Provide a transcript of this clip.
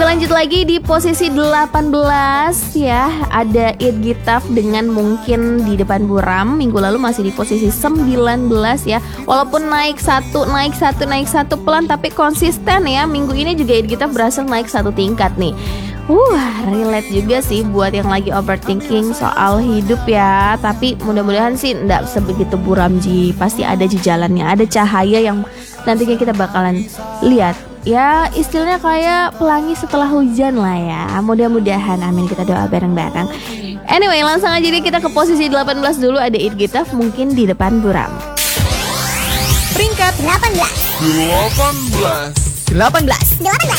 lanjut lagi di posisi 18 ya. Ada It Gitaf dengan Mungkin di depan Buram. Minggu lalu masih di posisi 19 ya. Walaupun naik satu pelan tapi konsisten ya. Minggu ini juga It Gitaf berhasil naik satu tingkat nih. Relate juga sih buat yang lagi overthinking soal hidup ya. Tapi mudah-mudahan sih enggak sebegitu buram Ji. Pasti ada jalannya, ada cahaya yang nantinya kita bakalan lihat. Ya istilahnya kayak pelangi setelah hujan lah ya. Mudah-mudahan, amin, kita doa bareng-bareng. Anyway, langsung aja deh kita ke posisi 18 dulu. Ada It Gitaf Mungkin di depan Buram. Peringkat 18.